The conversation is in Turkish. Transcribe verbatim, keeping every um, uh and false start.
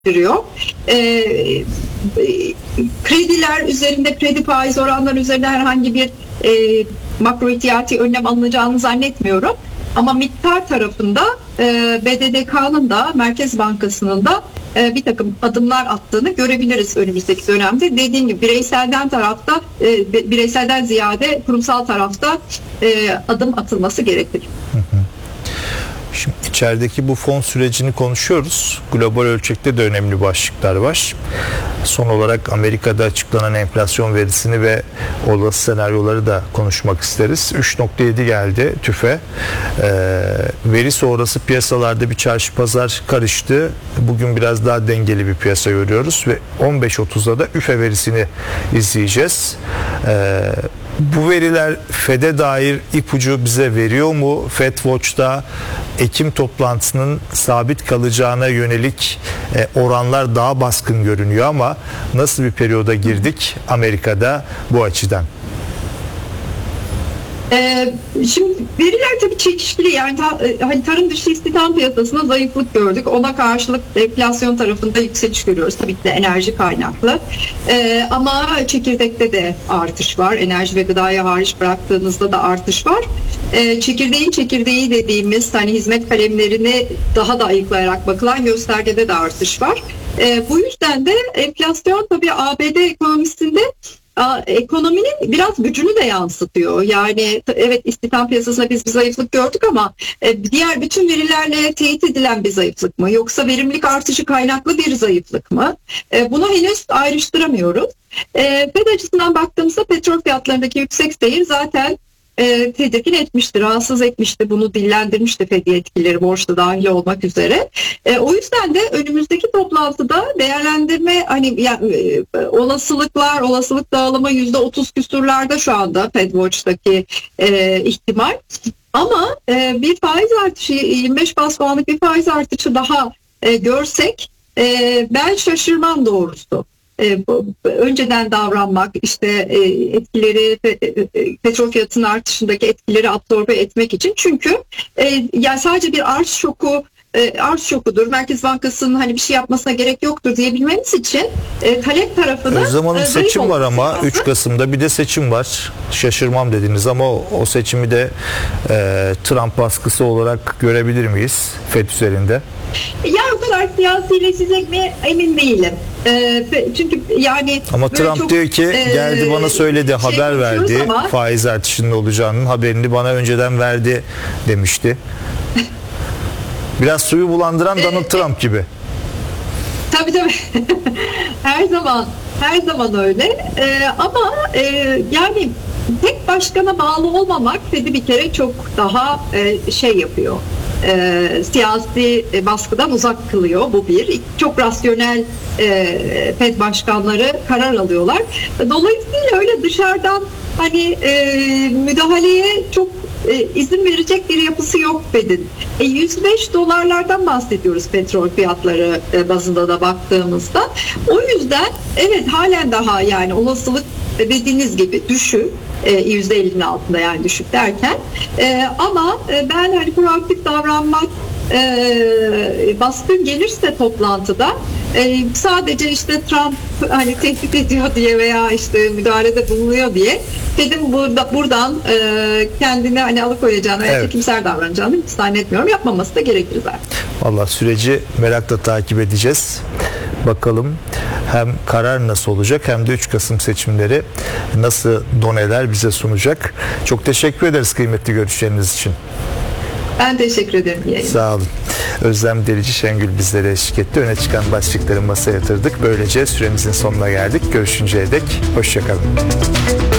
gerçekleştiriyor. E, e, krediler üzerinde, kredi faiz oranları üzerinde herhangi bir e, makro ihtiyati önlem alınacağını zannetmiyorum. Ama miktar tarafında e, B D D K'nın da Merkez Bankası'nın da e, bir takım adımlar attığını görebiliriz önümüzdeki dönemde. Dediğim gibi bireyselden tarafta, e, bireyselden ziyade kurumsal tarafta e, adım atılması gerekir. Hı hı. Şimdi içerideki bu fon sürecini konuşuyoruz. Global ölçekte de önemli başlıklar var. Son olarak Amerika'da açıklanan enflasyon verisini ve olası senaryoları da konuşmak isteriz. üç nokta yedi geldi tüfe. Ee, veri sonrası piyasalarda bir çarşı pazar karıştı. Bugün biraz daha dengeli bir piyasa görüyoruz ve on beş otuzda da üfe verisini izleyeceğiz. Ee, Bu veriler Fed'e dair ipucu bize veriyor mu? Fed Watch'ta Ekim toplantısının sabit kalacağına yönelik e, oranlar daha baskın görünüyor ama nasıl bir periyoda girdik Amerika'da bu açıdan? Ee, şimdi veriler tabii çekişkili, yani ta, hani tarım dışı istihdam piyasasında zayıflık gördük. Ona karşılık enflasyon tarafında yükseliş görüyoruz. Tabii ki de enerji kaynaklı. Ee, ama çekirdekte de artış var. Enerji ve gıdaya hariç bıraktığınızda da artış var. Ee, çekirdeğin çekirdeği dediğimiz hani hizmet kalemlerini daha da ayıklayarak bakılan göstergede de artış var. Ee, bu yüzden de enflasyon tabii A B D ekonomisinde ekonominin biraz gücünü de yansıtıyor. Yani evet, istihdam piyasasında biz bir zayıflık gördük ama diğer bütün verilerle teyit edilen bir zayıflık mı? Yoksa verimlilik artışı kaynaklı bir zayıflık mı? Bunu henüz ayrıştıramıyoruz. Fed açısından baktığımızda petrol fiyatlarındaki yüksek seyir zaten E, tedirgin etmişti, rahatsız etmişti, bunu dillendirmişti Fed yetkilileri, borçta dahil olmak üzere. E, o yüzden de önümüzdeki toplantıda değerlendirme hani yani, e, olasılıklar, olasılık dağılımı yüzde otuz küsurlarda şu anda Fed Watch'taki e, ihtimal. Ama e, bir faiz artışı, yirmi beş bas puanlık bir faiz artışı daha e, görsek e, ben şaşırmam doğrusu. Önceden davranmak, işte etkileri, petrol fiyatının artışındaki etkileri absorbe etmek için. Çünkü yani sadece bir arz şoku arz şokudur, Merkez Bankası'nın hani bir şey yapmasına gerek yoktur diyebilmemiz için talep tarafında o zamanın seçim var ama üç Kasım'da bir de seçim var. Şaşırmam dediniz ama o, o seçimi de e, Trump baskısı olarak görebilir miyiz Fed üzerinde? Ya o kadar siyasileşecek mi emin değilim. E, çünkü yani ama Trump çok, diyor ki geldi bana söyledi, şey haber verdi ama faiz artışının olacağının haberini bana önceden verdi demişti. Biraz suyu bulandıran Donald Trump gibi. Tabii tabii. her zaman her zaman öyle. Ee, ama e, yani tek başkana bağlı olmamak Fed'i bir kere çok daha e, şey yapıyor. E, siyasi baskıdan uzak kılıyor, bu bir. Çok rasyonel e, Fed başkanları karar alıyorlar. Dolayısıyla öyle dışarıdan hani e, müdahaleye çok e, izin verecek bir yapısı yok Fed'in. E, yüz beş dolarlardan bahsediyoruz petrol fiyatları e, bazında da baktığımızda. O yüzden evet, halen daha yani olasılık dediğiniz gibi düşük. yüzde ellinin altında, yani düşük derken e, ama e, ben hani proaktif davranmak e, baskın gelirse toplantıda e, sadece işte Trump hani tehdit ediyor diye veya işte müdahalede bulunuyor diye Fed'in burada buradan e, kendini hani alıkoyacağını, evet, çekimser davranacağını hiç zannetmiyorum. Yapmaması da gerekir zaten. Vallahi süreci merakla takip edeceğiz. Bakalım hem karar nasıl olacak hem de üç Kasım seçimleri nasıl doneler bize sunacak. Çok teşekkür ederiz kıymetli görüşleriniz için. Ben teşekkür ederim. Sağ olun. Özlem Derici Şengül bizlere eşlik etti. Öne çıkan başlıkları masaya yatırdık. Böylece süremizin sonuna geldik. Görüşünceye dek hoşça kalın.